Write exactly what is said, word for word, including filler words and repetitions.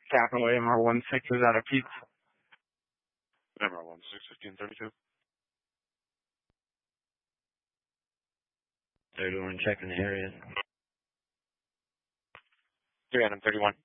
Capital M R one six is out of Pete. M R one six, fifteen thirty-two. thirty-one checking the area. three M thirty-one.